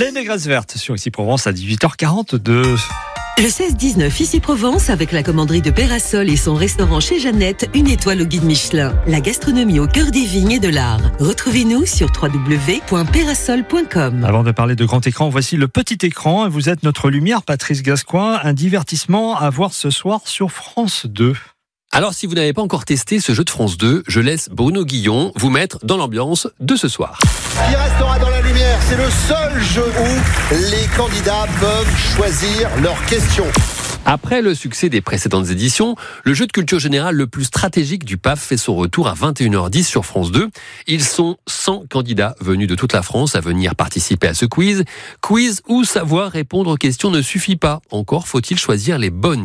Les Négresses vertes sur Ici Provence à 18h42. Le 16-19 Ici Provence avec la commanderie de Pérasol et son restaurant chez Jeannette, une étoile au guide Michelin. La gastronomie au cœur des vignes et de l'art. Retrouvez-nous sur www.perasol.com. Avant de parler de grand écran, voici le petit écran. Vous êtes notre lumière, Patrice Gascoigne. Un divertissement à voir ce soir sur France 2. Alors, si vous n'avez pas encore testé ce jeu de France 2, je laisse Bruno Guillon vous mettre dans l'ambiance de ce soir. Qui restera dans la lumière, c'est le seul jeu où les candidats peuvent choisir leurs questions. Après le succès des précédentes éditions, le jeu de culture générale le plus stratégique du PAF fait son retour à 21h10 sur France 2. Ils sont 100 candidats venus de toute la France à venir participer à ce quiz. Quiz où savoir répondre aux questions ne suffit pas. Encore faut-il choisir les bonnes